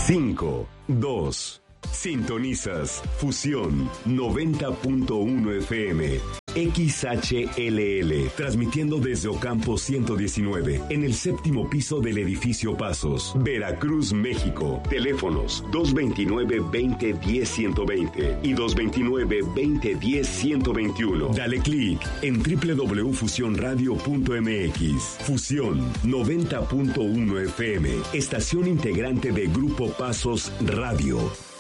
5, 2. Sintonizas Fusión 90.1 FM. XHLL, transmitiendo desde Ocampo 119, en el séptimo piso del edificio Pasos, Veracruz, México. Teléfonos 229-2010-120 y 229-2010-121. Dale clic en www.fusionradio.mx. Fusión 90.1 FM, estación integrante de Grupo Pasos Radio.